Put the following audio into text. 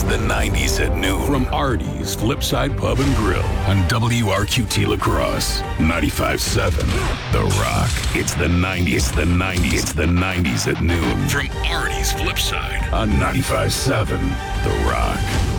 It's the 90s at noon. From Artie's Flipside Pub and Grill on WRQT La Crosse. 95.7 The Rock. It's the 90s. It's the 90s. It's the 90s at noon. From Artie's Flipside on 95.7 The Rock.